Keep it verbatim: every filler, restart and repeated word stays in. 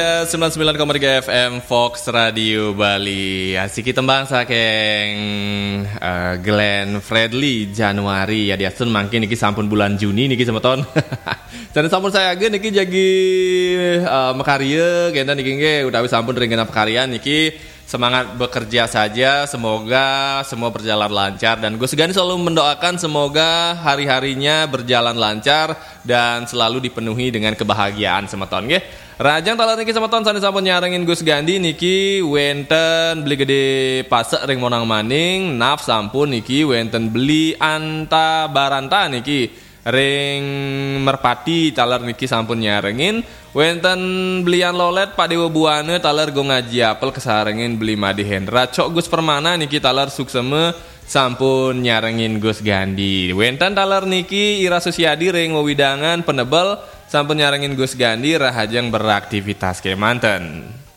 sembilan puluh sembilan koma tiga F M Fox Radio Bali. Asik tembang saking uh, Glenn Fredly Januari ya diasun mangkin niki sampun bulan Juni niki semeton. Dan sampun saya ge niki jagi uh, makarya genda niki ge utawi sampun ringan pekaryan niki semangat bekerja saja, semoga semua berjalan lancar dan Gus Gani selalu mendoakan semoga hari-harinya berjalan lancar dan selalu dipenuhi dengan kebahagiaan semeton nggih. Rajang talar niki semeton sane sampun nyarengin Gus Gandi niki wenten beli gede pasek ring monang maning naf sampun niki wenten beli anta baranta niki ring merpati talar niki sampun nyarengin wenten belian lolet Pak Dewa Buane talar go ngaji apel kesarengin beli Madi Hendra cok Gus Permana niki talar sukseme sampun nyarengin Gus Gandi wenten talar niki Ira Susiadi ring wewidangan penebel sampun nyarengin Gus Gandi rahajeng beraktivitas ke manten.